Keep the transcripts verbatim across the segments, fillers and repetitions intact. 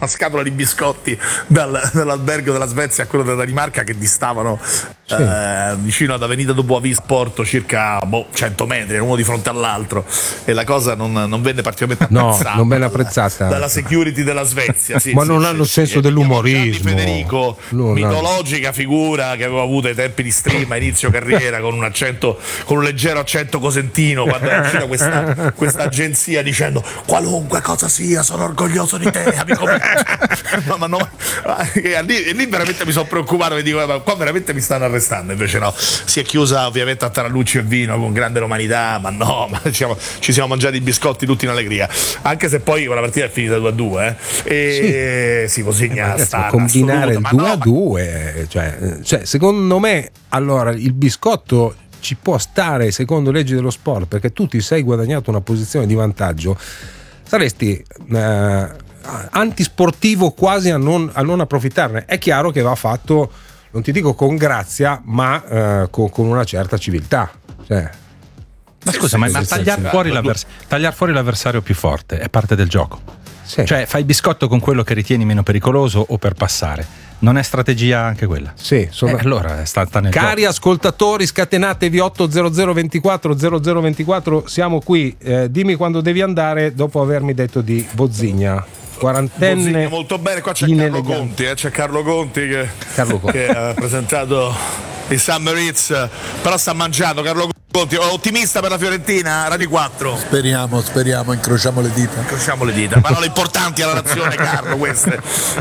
una scatola di biscotti dal, dall'albergo della Svezia a quello della Danimarca, che distavano sì. eh, vicino ad Avenida do Boavisporto circa boh, cento metri, uno di fronte all'altro, e la cosa non, non venne particolarmente apprezzata, no, non venne apprezzata dalla, dalla security della Svezia. Sì, ma sì, non sì, hanno sì, senso sì. dell'umorismo. Gianni Federico, non mitologica hanno. figura che avevo avuto ai tempi di Stream a inizio carriera, con un accento, con un leggero accento cosentino, quando era uscita questa, questa agenzia dicendo qualunque cosa sia sono orgoglioso di te, amico mio. ma, ma no, e lì, e lì veramente mi sono preoccupato e dico, ma qua veramente mi stanno arrestando. Invece no, si è chiusa ovviamente a Tarallucci e vino con grande romanità, ma no, ma ci siamo, ci siamo mangiati i biscotti tutti in allegria, anche se poi la partita è finita due a due eh. E sì, si Posigna eh, sta combinare il due a due no, cioè, cioè secondo me allora il biscotto ci può stare secondo leggi dello sport, perché tu ti sei guadagnato una posizione di vantaggio, saresti eh, antisportivo quasi a non, a non approfittarne. È chiaro che va fatto, non ti dico con grazia, ma eh, con, con una certa civiltà, cioè. Ma scusa, ma, ma tagliare fuori, l'avvers- tagliare fuori l'avversario più forte è parte del gioco. Sì. Cioè fai biscotto con quello che ritieni meno pericoloso o per passare. Non è strategia anche quella? Sì, sono... eh, allora sta, sta nel Cari gioco. ascoltatori, scatenatevi otto zero zero ventiquattro zero zero ventiquattro, siamo qui, eh, dimmi quando devi andare dopo avermi detto di Bozzigna. Quarantenne. Bozzigna, molto bene, qua c'è Carlo Conti, eh, c'è Carlo Conti che, Carlo Conti. che ha presentato i Summer Hits, però sta mangiando Carlo Conti, ottimista per la Fiorentina, Radio quattro. Speriamo, speriamo, incrociamo le dita. Incrociamo le dita, parole importanti alla nazione, Carlo, queste.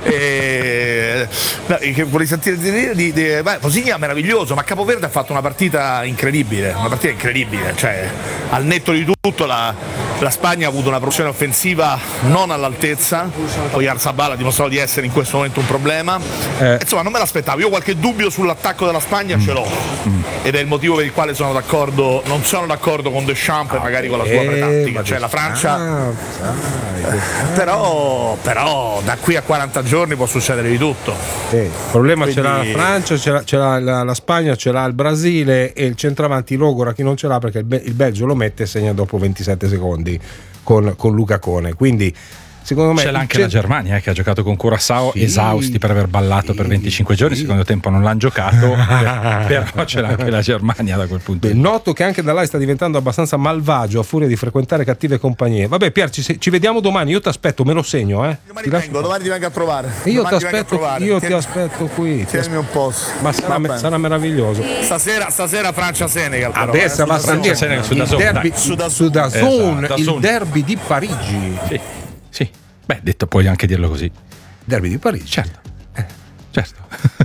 E, no, che volevi sentire dire di, di, di Bosigna meraviglioso, ma Capoverde ha fatto una partita incredibile, una partita incredibile, cioè al netto di tutto la, la Spagna ha avuto una produzione offensiva non all'altezza, poi Arzabal ha dimostrato di essere in questo momento un problema, eh. insomma non me l'aspettavo, io qualche dubbio sull'attacco della Spagna mm. ce l'ho mm. ed è il motivo per il quale sono d'accordo, non sono d'accordo con Deschamps e ah, magari con la sua pretattica, cioè la Francia ah, sai, però, però da qui a quaranta giorni può succedere di tutto. Eh, il problema Quindi... ce l'ha la Francia, ce l'ha, ce l'ha la, la Spagna, ce l'ha il Brasile, e il centravanti logora chi non ce l'ha, perché il, Be- il Belgio lo mette e segna dopo ventisette secondi con, con Luca Cone, quindi secondo me c'è anche c'è... la Germania eh, che ha giocato con Curaçao, sì, esausti per aver ballato sì, per venticinque giorni, il secondo tempo non l'hanno giocato, però c'è anche la Germania da quel punto. Beh, noto che anche da là sta diventando abbastanza malvagio a furia di frequentare cattive compagnie. Vabbè Pier, ci, ci vediamo domani, io ti aspetto, me lo segno, eh. Domani ti vengo, domani ti vengo a trovare. E io ti domani aspetto, ti io Tieni, ti aspetto qui. Tienimi un po'. Ma sarà, me, sarà meraviglioso. Stasera, stasera Francia-Senegal. Però, adesso eh, va a dire il derby su DAZN, il derby di Parigi. Sì. Sì. Beh, detto, puoi anche dirlo così. Derby di Parigi. Certo. Eh, certo.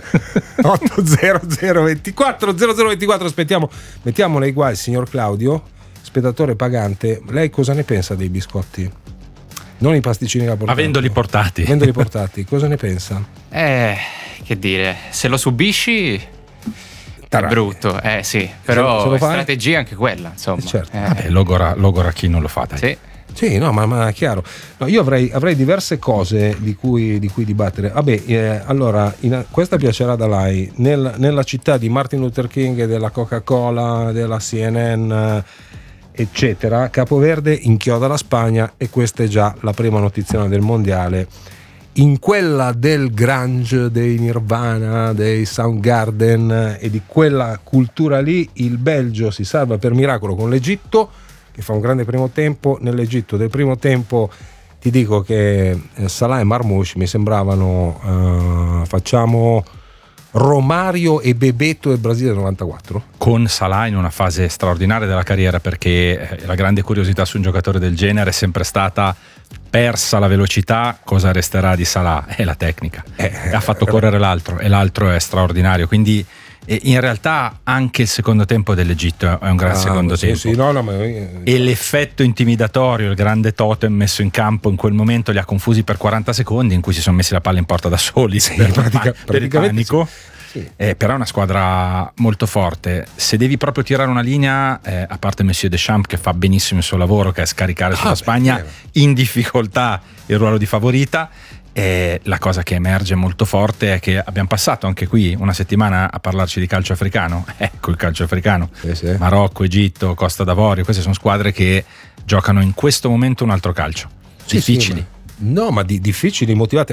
otto zero zero ventiquattro zero zero ventiquattro, aspettiamo, mettiamo nei guai il signor Claudio, spettatore pagante. Lei cosa ne pensa dei biscotti? Non i pasticcini da portare. Avendoli portati. Avendoli portati, cosa ne pensa? Eh, che dire, se lo subisci Tarai. È brutto, eh sì, però se lo, se lo strategia anche quella, insomma. Eh, certo. eh. Vabbè, logora, logora chi non lo fa, dai. Sì. Sì, no, ma, ma è chiaro. No, io avrei, avrei diverse cose di cui, di cui dibattere. Vabbè, eh, allora, in, questa piacerà a Dalai. Nel, nella città di Martin Luther King, della Coca-Cola, della C N N, eccetera, Capoverde inchioda la Spagna, e questa è già la prima notizia del mondiale. In quella del grunge, dei Nirvana, dei Soundgarden e di quella cultura lì, il Belgio si salva per miracolo con l'Egitto, che fa un grande primo tempo. Nell'Egitto del primo tempo ti dico che Salah e Marmoush mi sembravano uh, facciamo Romario e Bebeto e Brasile novantaquattro, con Salah in una fase straordinaria della carriera, perché la grande curiosità su un giocatore del genere è sempre stata: persa la velocità, cosa resterà di Salah? È la tecnica. Eh, ha fatto correre l'altro, e l'altro è straordinario, quindi e in realtà anche il secondo tempo dell'Egitto è un gran ah, secondo sì, tempo sì, no, no, ma... e l'effetto intimidatorio, il grande totem messo in campo in quel momento li ha confusi per quaranta secondi, in cui si sono messi la palla in porta da soli, sì, per, pratica, per il panico. Sì. Sì. Eh, però è una squadra molto forte. Se devi proprio tirare una linea, eh, a parte Monsieur Deschamps che fa benissimo il suo lavoro, che è scaricare sulla ah, Spagna beh, in difficoltà il ruolo di favorita, e la cosa che emerge molto forte è che abbiamo passato anche qui una settimana a parlarci di calcio africano. Ecco il calcio africano, sì, sì. Marocco, Egitto, Costa d'Avorio, queste sono squadre che giocano in questo momento un altro calcio, sì, difficili. Sì, ma... No, ma di, difficili, motivate.